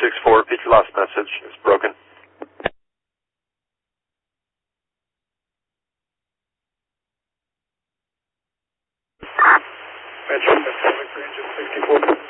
64, repeat your last message. It's broken. Metro, Pacific, engine 64.